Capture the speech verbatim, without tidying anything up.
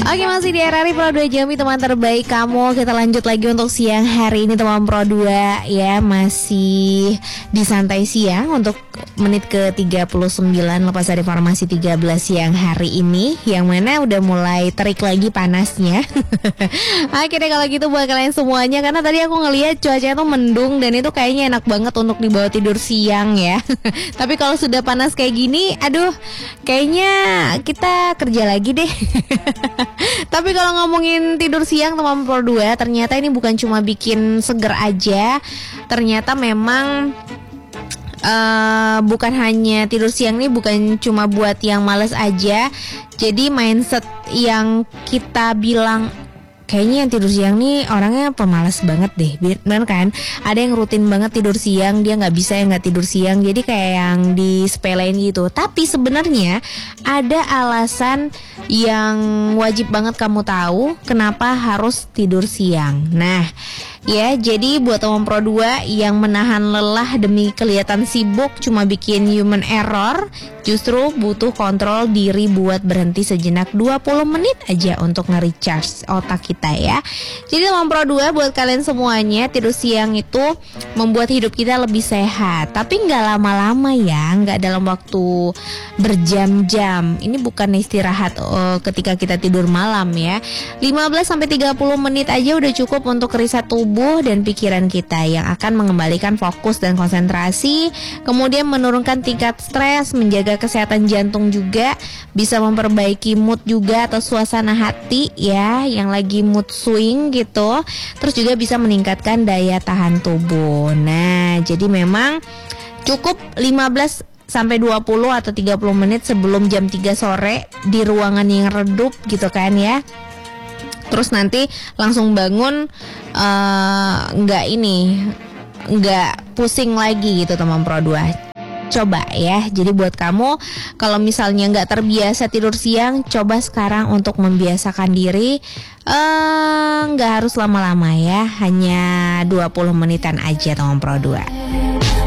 Oke, masih di R R I Pro dua Jambi, teman terbaik kamu. Kita lanjut lagi untuk siang hari ini teman Pro dua ya. Masih di santai siang untuk menit ke tiga puluh sembilan lepas dari formasi tiga belas siang hari ini, yang mana udah mulai terik lagi panasnya. Oke deh kalau gitu buat kalian semuanya, karena tadi aku ngeliat cuacanya tuh mendung dan itu kayaknya enak banget untuk dibawa tidur siang ya. Tapi kalau sudah panas kayak gini, aduh, kayaknya kita kerja lagi deh. Tapi kalau ngomongin tidur siang teman Pro dua, ternyata ini bukan cuma bikin seger aja. Ternyata memang uh, bukan hanya tidur siang nih, bukan cuma buat yang males aja. Jadi mindset yang kita bilang kayaknya yang tidur siang nih orangnya pemalas banget deh, bener kan? Ada yang rutin banget tidur siang, dia nggak bisa yang nggak tidur siang, jadi kayak yang disepelein gitu. Tapi sebenarnya ada alasan yang wajib banget kamu tahu kenapa harus tidur siang. Nah, ya, jadi buat teman Pro dua yang menahan lelah demi kelihatan sibuk cuma bikin human error, justru butuh kontrol diri buat berhenti sejenak dua puluh menit aja untuk nge-recharge otak kita ya. Jadi teman Pro dua, buat kalian semuanya, tidur siang itu membuat hidup kita lebih sehat. Tapi nggak lama-lama ya, nggak dalam waktu berjam-jam. Ini bukan istirahat oh, ketika kita tidur malam ya. lima belas sampai tiga puluh menit aja udah cukup untuk reset tubuh dan pikiran kita, yang akan mengembalikan fokus dan konsentrasi, kemudian menurunkan tingkat stres, menjaga kesehatan jantung juga, bisa memperbaiki mood juga atau suasana hati ya, yang lagi mood swing gitu. Terus juga bisa meningkatkan daya tahan tubuh. Nah, jadi memang cukup lima belas sampai dua puluh atau tiga puluh menit sebelum jam tiga sore di ruangan yang redup gitu kan ya. Terus nanti langsung bangun, uh, nggak ini, nggak pusing lagi gitu teman Pro dua. Coba ya, jadi buat kamu kalau misalnya nggak terbiasa tidur siang, coba sekarang untuk membiasakan diri. uh, Nggak harus lama-lama ya, hanya dua puluh menitan aja teman Pro dua.